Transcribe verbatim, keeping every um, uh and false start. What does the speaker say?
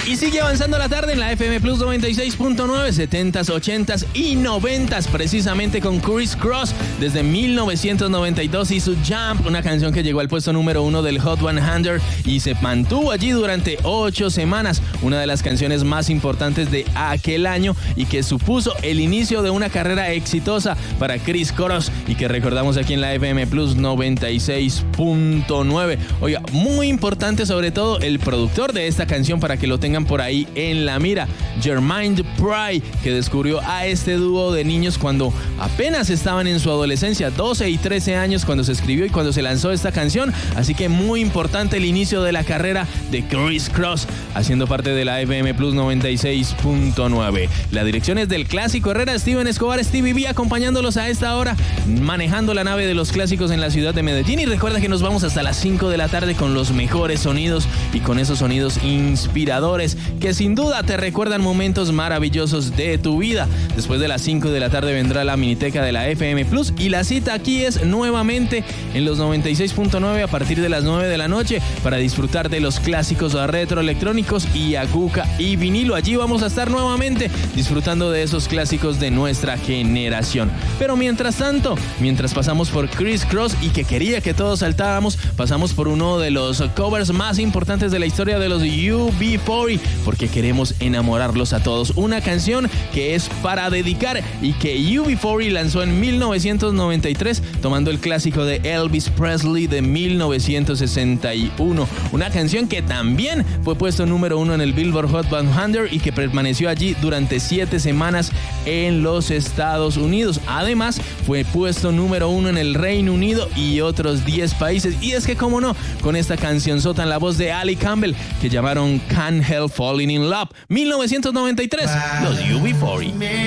Y sigue avanzando la tarde en la F M Plus noventa y seis punto nueve, setentas, ochentas y noventas, precisamente con Criss Cross desde mil novecientos noventa y dos y su Jump, una canción que llegó al puesto número uno del Hot cien y se mantuvo allí durante ocho semanas, una de las canciones más importantes de aquel año y que supuso el inicio de una carrera exitosa para Criss Cross y que recordamos aquí en la F M Plus noventa y seis punto nueve. Oiga, muy importante sobre todo el productor de esta canción para que lo tengan por ahí en la mira, Jermaine Dupri, que descubrió a este dúo de niños cuando apenas estaban en su adolescencia, doce y trece años cuando se escribió y cuando se lanzó esta canción, así que muy importante el inicio de la carrera de Criss Cross, haciendo parte de la F M Plus noventa y seis punto nueve. La dirección es del clásico Herrera, Steven Escobar, Stevie B, acompañándolos a esta hora, manejando la nave de los clásicos en la ciudad de Medellín, y recuerda que nos vamos hasta las cinco de la tarde con los mejores sonidos y con esos sonidos inspiradores que sin duda te recuerdan momentos maravillosos de tu vida. Después de las cinco de la tarde vendrá la miniteca de la F M Plus y la cita aquí es nuevamente en los noventa y seis punto nueve a partir de las nueve de la noche para disfrutar de los clásicos retroelectrónicos y aguca y vinilo. Allí vamos a estar nuevamente disfrutando de esos clásicos de nuestra generación. Pero mientras tanto, mientras pasamos por Criss Cross y que quería que todos saltáramos, pasamos por uno de los covers más importantes de la historia de los U B cuarenta, porque queremos enamorarlos a todos. Una canción que es para dedicar y que U B cuarenta lanzó en mil novecientos noventa y tres tomando el clásico de Elvis Presley de mil novecientos sesenta y uno. Una canción que también fue puesto número uno en el Billboard Hot cien y que permaneció allí durante siete semanas en los Estados Unidos. Además, fue puesto número uno en el Reino Unido y otros diez países. Y es que, cómo no, con esta canción sota en la voz de Ali Campbell, que llamaron Can't Help Falling in Love, mil novecientos noventa y tres, los U B cuarenta.